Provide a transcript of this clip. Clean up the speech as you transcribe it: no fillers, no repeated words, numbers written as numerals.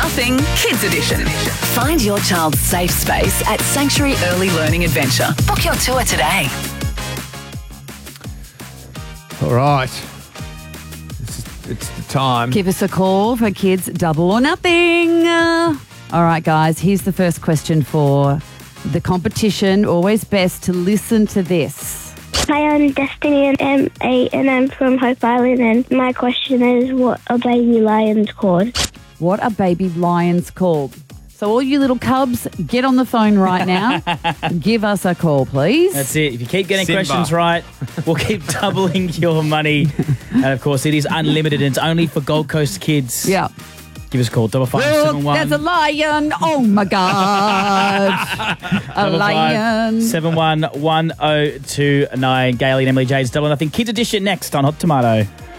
Nothing Kids Edition. Find your child's safe space at Sanctuary Early Learning Adventure. Book your tour today. All right. It's the time. Give us a call for Kids Double or Nothing. All right, guys, here's the first question for the competition. Always best to listen to this. Hi, I'm Destiny and I'm 8 and I'm from Hope Island, and my question is, what are baby lions called? What are baby lions called? So all you little cubs, get on the phone right now. Give us a call, please. That's it. If you keep getting Simba. questions right, we'll keep doubling your money. And, of course, it is unlimited and it's only for Gold Coast kids. Yeah. Give us a call, 551 Look, there's a lion. Oh, my God. A lion. 711029. Gailey and Emily J's Double or Nothing Kids Edition next on Hot Tomato.